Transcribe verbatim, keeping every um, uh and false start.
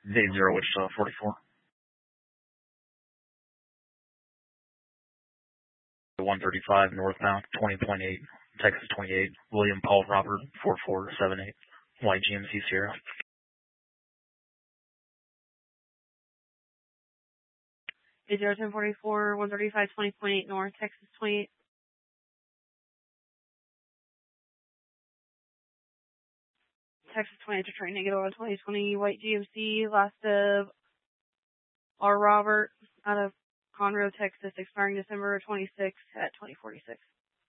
Eight zero Wichita forty-four. one thirty-five northbound, twenty point eight, Texas twenty-eight, William Paul Robert four four seven eight, White G M C Sierra. eight zero ten forty-four, one thirty-five, twenty point eight north, Texas twenty-eight. Texas twenty-eight, Detroit negative on twenty twenty, White G M C, last of R. Robert, out of Conroe, Texas, expiring December twenty-sixth at twenty forty-six.